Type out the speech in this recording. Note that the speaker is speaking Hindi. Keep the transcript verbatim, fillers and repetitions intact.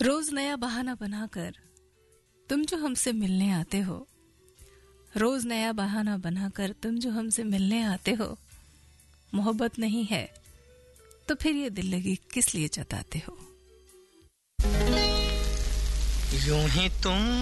रोज नया बहाना बनाकर तुम जो हमसे मिलने आते हो, रोज नया बहाना बनाकर तुम जो हमसे मिलने आते हो, मोहब्बत नहीं है तो फिर ये दिल लगी किस लिए जताते हो। यूं ही तुम